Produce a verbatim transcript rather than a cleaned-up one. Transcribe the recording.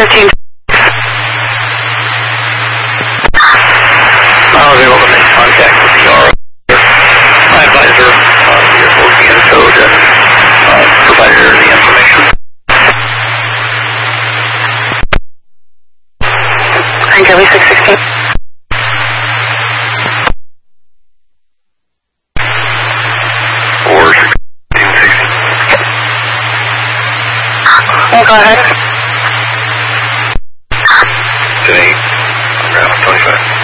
thirteen. I was able to make contact with the R O. My advisor, uh, the vehicle was being towed and uh, provided her the information. nine W six sixteen. Or sixteen sixty. Yeah, go ahead. Today, I'm twenty-five.